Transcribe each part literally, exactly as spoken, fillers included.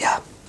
الإريترية.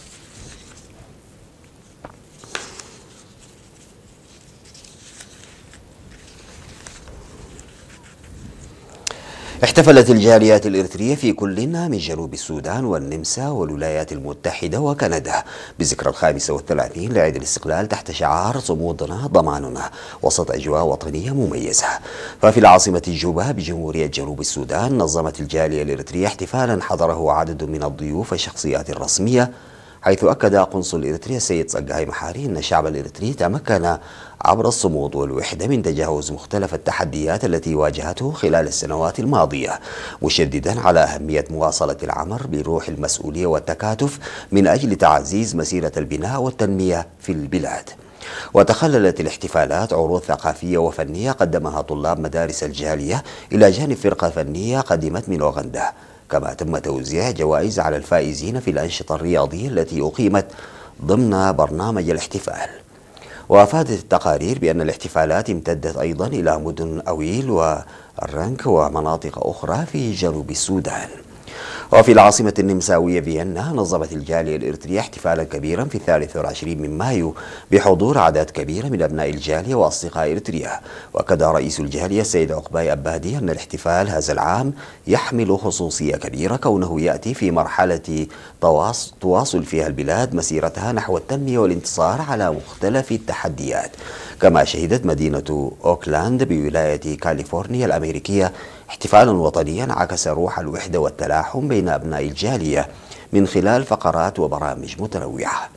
احتفلت الجاليات الإريترية في كل من جنوب السودان والنمسا والولايات المتحدة وكندا بذكرى الخامسة والثلاثين لعيد الاستقلال تحت شعار صمودنا ضماننا وسط أجواء وطنية مميزة. ففي العاصمة جوبا بجمهورية جنوب السودان نظمت الجالية الإريترية احتفالا حضره عدد من الضيوف والشخصيات الرسمية، حيث أكد قنصل إريتريا السيد صقاي محاري أن الشعب الإريتري تمكن عبر الصمود والوحدة من تجاوز مختلف التحديات التي واجهته خلال السنوات الماضية، مشددا على أهمية مواصلة العمل بروح المسؤولية والتكاتف من أجل تعزيز مسيرة البناء والتنمية في البلاد. وتخللت الاحتفالات عروض ثقافية وفنية قدمها طلاب مدارس الجالية إلى جانب فرقة فنية قدمت من أوغندا، كما تم توزيع جوائز على الفائزين في الأنشطة الرياضية التي أقيمت ضمن برنامج الاحتفال. وأفادت التقارير بأن الاحتفالات امتدت أيضا إلى مدن أويل والرنك ومناطق أخرى في جنوب السودان. وفي العاصمة النمساوية فيينا نظمت الجالية الإريترية احتفالا كبيرا في الثالث والعشرين من مايو بحضور أعداد كبيرة من أبناء الجالية وأصدقاء إريتريا. وأكد رئيس الجالية السيد عقباي أبادي أن الاحتفال هذا العام يحمل خصوصية كبيرة كونه يأتي في مرحلة تواصل فيها البلاد مسيرتها نحو التنمية والانتصار على مختلف التحديات. كما شهدت مدينة أوكلاند بولاية كاليفورنيا الأمريكية احتفالا وطنيا عكس روح الوحدة والتلاحم بين أبناء الجالية من خلال فقرات وبرامج متنوعة.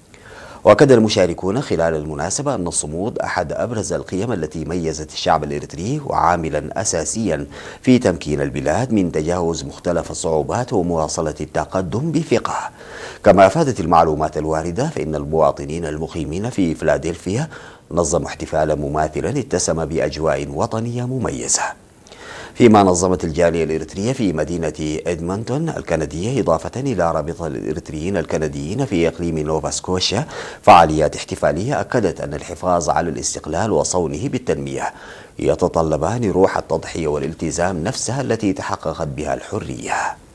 وأكد المشاركون خلال المناسبة أن الصمود أحد أبرز القيم التي ميزت الشعب الإريتري وعاملا أساسيا في تمكين البلاد من تجاوز مختلف الصعوبات ومواصلة التقدم بثقة. كما أفادت المعلومات الواردة فإن المواطنين المقيمين في فيلادلفيا نظموا احتفالا مماثلا اتسم بأجواء وطنية مميزة. فيما نظمت الجالية الإريترية في مدينة إدمونتون الكندية إضافة إلى رابطة الإريتريين الكنديين في إقليم نوفا سكوشيا فعاليات احتفالية أكدت أن الحفاظ على الاستقلال وصونه بالتنمية يتطلبان روح التضحية والالتزام نفسها التي تحققت بها الحرية.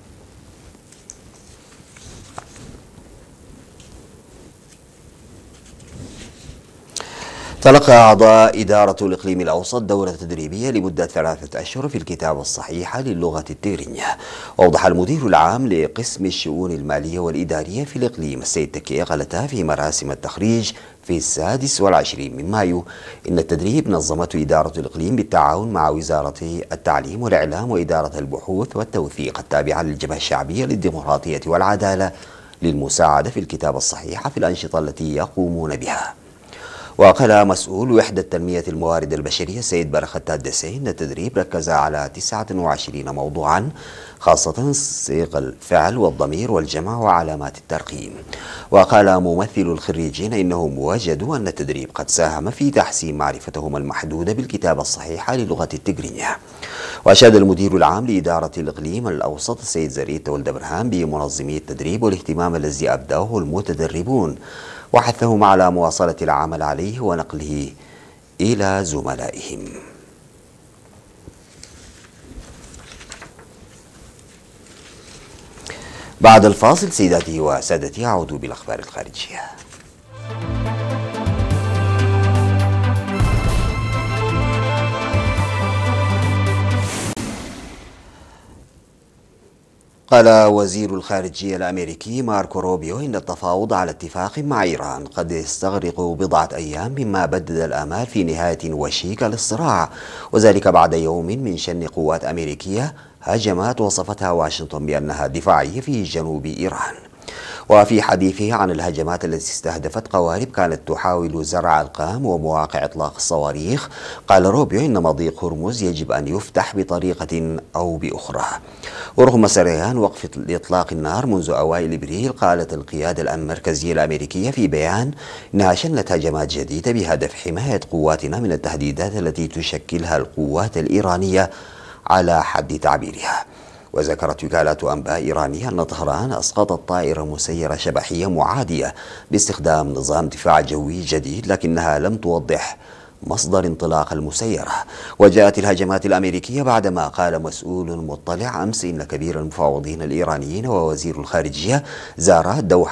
تلقى أعضاء إدارة الإقليم الأوسط دورة تدريبية لمدة ثلاثة أشهر في الكتابة الصحيحة للغة التيغرينية. وأوضح المدير العام لقسم الشؤون المالية والإدارية في الإقليم السيد تكي غلتا في مراسم التخريج في السادس والعشرين من مايو إن التدريب نظمته إدارة الإقليم بالتعاون مع وزارة التعليم والإعلام وإدارة البحوث والتوثيق التابعة للجبهة الشعبية للديمقراطية والعدالة للمساعدة في الكتابة الصحيحة في الأنشطة التي يقومون بها. وقال مسؤول وحدة تنمية الموارد البشرية السيد برخت الدسي أن التدريب ركز على تسعة وعشرين موضوعا خاصة صيغ الفعل والضمير والجمع وعلامات الترقيم. وقال ممثل الخريجين إنهم وجدوا أن التدريب قد ساهم في تحسين معرفتهم المحدودة بالكتابة الصحيحة للغة التيغرينية. وأشاد المدير العام لإدارة الإقليم الأوسط السيد زريد تولد برهان بمنظمي التدريب والاهتمام الذي أبداه المتدربون، وحثهم على مواصلة العمل عليه ونقله إلى زملائهم. بعد الفاصل سيداتي وسادتي أعود بالأخبار الخارجية. قال وزير الخارجية الأمريكي ماركو روبيو إن التفاوض على اتفاق مع إيران قد يستغرق بضعة أيام مما بدد الآمال في نهاية وشيكة للصراع، وذلك بعد يوم من شن قوات أمريكية هجمات وصفتها واشنطن بأنها دفاعية في جنوب إيران. وفي حديثه عن الهجمات التي استهدفت قوارب كانت تحاول زرع القام ومواقع إطلاق الصواريخ، قال روبيو إن مضيق هرمز يجب أن يفتح بطريقة أو بأخرى. ورغم سريان وقف إطلاق النار منذ أوائل إبريل، قالت القيادة المركزية الأمريكية في بيان إنها شنت هجمات جديدة بهدف حماية قواتنا من التهديدات التي تشكلها القوات الإيرانية على حد تعبيرها. وذكرت وكالة أنباء إيرانية أن طهران أسقطت طائرة مسيرة شبحية معادية باستخدام نظام دفاع جوي جديد، لكنها لم توضح مصدر انطلاق المسيرة. وجاءت الهجمات الأمريكية بعدما قال مسؤول مطلع أمس إن كبير المفاوضين الإيرانيين ووزير الخارجية زارا الدوحة